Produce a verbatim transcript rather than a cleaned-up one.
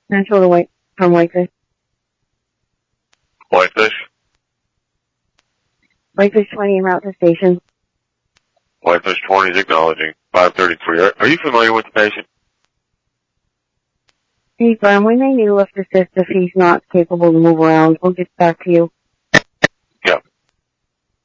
Central to White, from Whitefish. Whitefish? Whitefish twenty en route to station. Whitefish twenty is acknowledging. five thirty-three. Are, are you familiar with the patient? Confirm, we may need a lift assist if he's not capable to move around. We'll get back to you.